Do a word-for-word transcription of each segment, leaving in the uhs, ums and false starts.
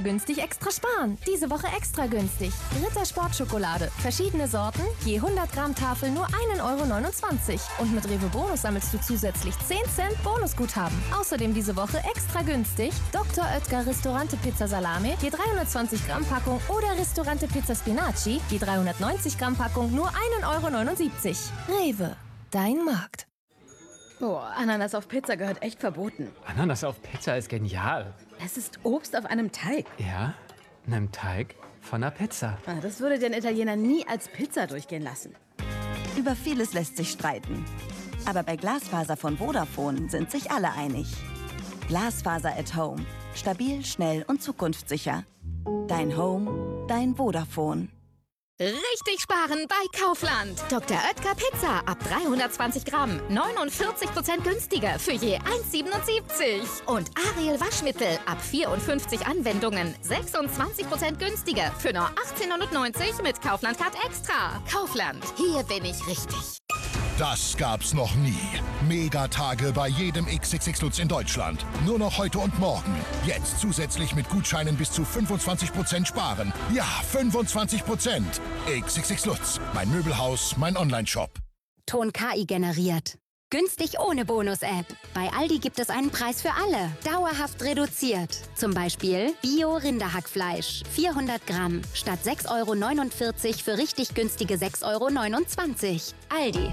günstig extra sparen. Diese Woche extra günstig. Ritter Sportschokolade. Verschiedene Sorten, je hundert Gramm Tafel nur ein Euro neunundzwanzig. Und mit Rewe Bonus sammelst du zusätzlich zehn Cent Bonusguthaben. Außerdem diese Woche extra günstig Doktor Oetker Ristorante Pizza Salame, je dreihundertzwanzig Gramm Packung oder Ristorante Pizza Spinaci, je dreihundertneunzig Gramm Packung nur ein Euro neunundsiebzig. Rewe, dein Markt. Oh, Ananas auf Pizza gehört echt verboten. Ananas auf Pizza ist genial. Es ist Obst auf einem Teig. Ja, einem Teig von einer Pizza. Das würde den Italiener nie als Pizza durchgehen lassen. Über vieles lässt sich streiten. Aber bei Glasfaser von Vodafone sind sich alle einig. Glasfaser at Home. Stabil, schnell und zukunftssicher. Dein Home, dein Vodafone. Richtig sparen bei Kaufland. Doktor Oetker Pizza ab dreihundertzwanzig Gramm. neunundvierzig Prozent günstiger für je eins Euro siebenundsiebzig. Und Ariel Waschmittel ab vierundfünfzig Anwendungen. sechsundzwanzig Prozent günstiger für nur achtzehn Euro neunundneunzig mit Kaufland Card Extra. Kaufland, hier bin ich richtig. Das gab's noch nie. Megatage bei jedem X X X Lutz in Deutschland. Nur noch heute und morgen. Jetzt zusätzlich mit Gutscheinen bis zu fünfundzwanzig Prozent sparen. Ja, fünfundzwanzig Prozent. X X X Lutz. Mein Möbelhaus, mein Onlineshop. Ton K I generiert. Günstig ohne Bonus-App. Bei Aldi gibt es einen Preis für alle. Dauerhaft reduziert. Zum Beispiel Bio-Rinderhackfleisch. vierhundert Gramm. Statt sechs Euro neunundvierzig für richtig günstige sechs Euro neunundzwanzig. Aldi.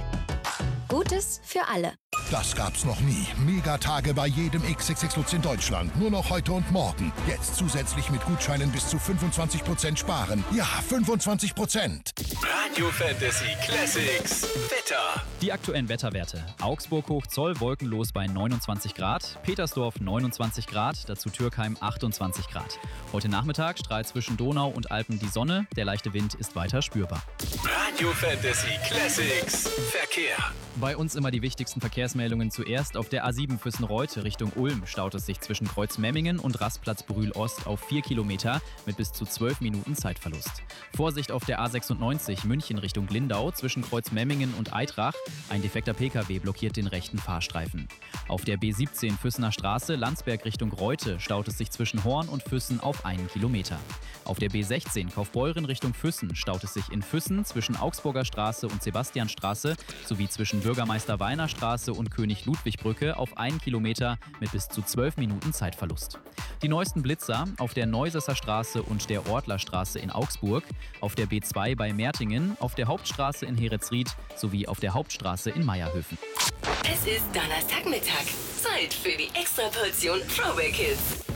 Gutes für alle. Das gab's noch nie. Megatage bei jedem X X X Lutz in Deutschland. Nur noch heute und morgen. Jetzt zusätzlich mit Gutscheinen bis zu fünfundzwanzig Prozent sparen. Ja, fünfundzwanzig Prozent. Radio Fantasy Classics. Wetter. Die aktuellen Wetterwerte. Augsburg Hochzoll wolkenlos bei neunundzwanzig Grad. Petersdorf neunundzwanzig Grad. Dazu Türkheim achtundzwanzig Grad. Heute Nachmittag strahlt zwischen Donau und Alpen die Sonne. Der leichte Wind ist weiter spürbar. Radio Fantasy Classics. Verkehr. Bei uns immer die wichtigsten Verkehrsmeldungen zuerst. Auf der A sieben Füssen-Reuth Richtung Ulm staut es sich zwischen Kreuzmemmingen und Rastplatz Brühl-Ost auf vier Kilometer mit bis zu zwölf Minuten Zeitverlust. Vorsicht auf der A sechsundneunzig München Richtung Lindau zwischen Kreuzmemmingen und Eitrach. Ein defekter Pkw blockiert den rechten Fahrstreifen. Auf der B siebzehn Füssener Straße Landsberg Richtung Reute staut es sich zwischen Horn und Füssen auf einen Kilometer. Auf der B sechzehn Kaufbeuren Richtung Füssen staut es sich in Füssen zwischen Augsburger Straße und Sebastianstraße sowie zwischen Bürgermeister Weiner Straße und König-Ludwig-Brücke auf einen Kilometer mit bis zu zwölf Minuten Zeitverlust. Die neuesten Blitzer auf der Neusesser Straße und der Ortlerstraße in Augsburg, auf der B zwei bei Mertingen, auf der Hauptstraße in Heretsried sowie auf der Hauptstraße in Meierhöfen. Es ist Donnerstagmittag. Zeit für die Extraportion Throwback Hits.